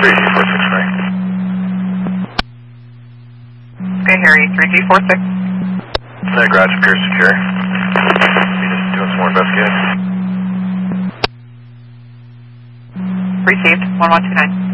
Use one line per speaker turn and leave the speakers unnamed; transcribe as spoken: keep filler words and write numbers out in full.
three G four six nine.
Okay, Harry, three G four six.
That garage appears secure. You're just doing some more investigating.
Received, one one two nine.